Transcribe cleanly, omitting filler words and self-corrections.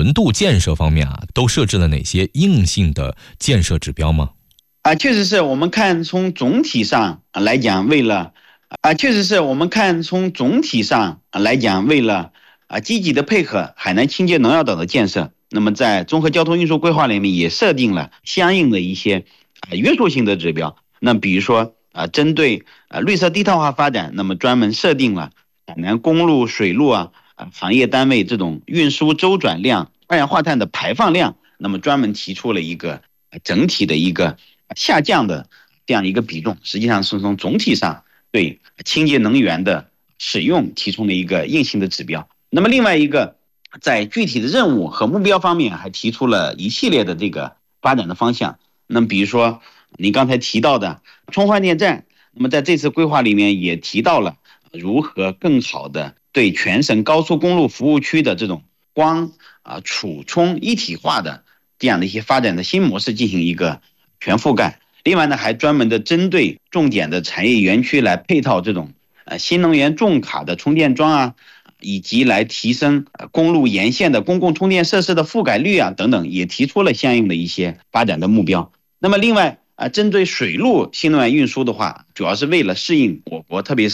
纯度建设方面都设置了哪些硬性的建设指标吗？ 确实是我们看从总体上来讲，为了积极的配合海南清洁农药岛的建设，那么在综合交通运输规划里面也设定了相应的一些约束性的指标。那比如说针对绿色低碳化发展，那么专门设定了海南公路、水路行业单位这种运输周转量、二氧化碳的排放量，那么专门提出了一个整体的一个下降的这样一个比重，实际上是从总体上对清洁能源的使用提出了一个硬性的指标。那么另外一个，在具体的任务和目标方面，还提出了一系列的这个发展的方向。那么比如说您刚才提到的充换电站，那么在这次规划里面也提到了如何更好的对全省高速公路服务区的这种光储充一体化的这样的一些发展的新模式进行一个全覆盖。另外呢，还专门的针对重点的产业园区来配套这种新能源重卡的充电桩以及来提升公路沿线的公共充电设施的覆盖率等等，也提出了相应的一些发展的目标。那么另外针对水路新能源运输的话，主要是为了适应我国特别是